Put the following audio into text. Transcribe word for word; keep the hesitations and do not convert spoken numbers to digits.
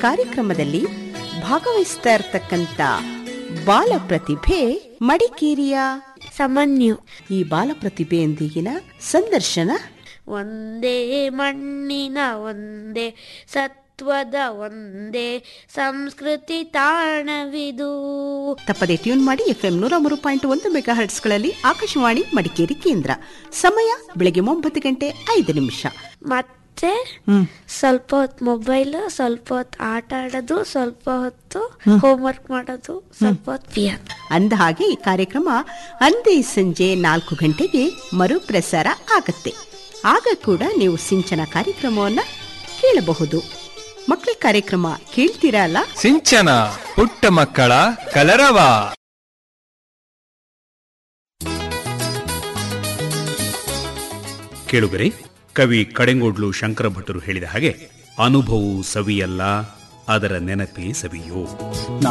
ಕಾರ್ಯಕ್ರಮದಲ್ಲಿ ಭಾಗವಹಿಸ್ತಾ ಇರತಕ್ಕಂತ ಬಾಲ ಪ್ರತಿಭೆ ಮಡಿಕೇರಿಯ ಸಮನ್ಯು. ಈ ಬಾಲ ಪ್ರತಿಭೆಯೊಂದಿಗಿನ ಸಂದರ್ಶನ. ಒಂದೇ ಮಣ್ಣಿನ ಒಂದೇ ಸತ್ವದ ಒಂದೇ ಸಂಸ್ಕೃತಿ ತಾಣವಿದು. ತಪ್ಪದೆ ಟ್ಯೂನ್ ಮಾಡಿ ಎಫ್ ಎಂ ನೂರ ಮೂರು ಪಾಯಿಂಟ್ ಒಂದು ಮೆಗಾ ಹರ್ಟ್ಸ್ಗಳಲ್ಲಿ ಆಕಾಶವಾಣಿ ಮಡಿಕೇರಿ ಕೇಂದ್ರ. ಸಮಯ ಬೆಳಗ್ಗೆ ಒಂಬತ್ತು ಗಂಟೆ ಐದು ನಿಮಿಷ. ಮತ್ತೆ ಸ್ವಲ್ಪ ಹೊತ್ತು ಮೊಬೈಲ್, ಸ್ವಲ್ಪ ಹೊತ್ತು ಆಟ ಆಡೋದು, ಸ್ವಲ್ಪ ಹೊತ್ತು ಹೋಮ್ವರ್ಕ್ ಮಾಡೋದು, ಸ್ವಲ್ಪ ಹೊತ್ತು ಪಿಯಾನೋ. ಅಂದ ಹಾಗೆ ಈ ಕಾರ್ಯಕ್ರಮ ಅಂದೇ ಸಂಜೆ ನಾಲ್ಕು ಗಂಟೆಗೆ ಮರುಪ್ರಸಾರ ಆಗತ್ತೆ. ಆಗ ಕೂಡ ನೀವು ಸಿಂಚನ ಕಾರ್ಯಕ್ರಮವನ್ನ ಕೇಳಬಹುದು. ಮಕ್ಕಳ ಕಾರ್ಯಕ್ರಮ ಕೇಳ್ತೀರಲ್ಲ? ಸಿಂಚನ ಪುಟ್ಟ ಮಕ್ಕಳ ಕಲರವ. ಕೇಳುಗರೆ, ಕವಿ ಕಡೆಂಗೋಡ್ಲು ಶಂಕರ ಭಟ್ಟರು ಹೇಳಿದ ಹಾಗೆ, ಅನುಭವವು ಸವಿಯಲ್ಲ, ಅದರ ನೆನಪೇ ಸವಿಯೋ.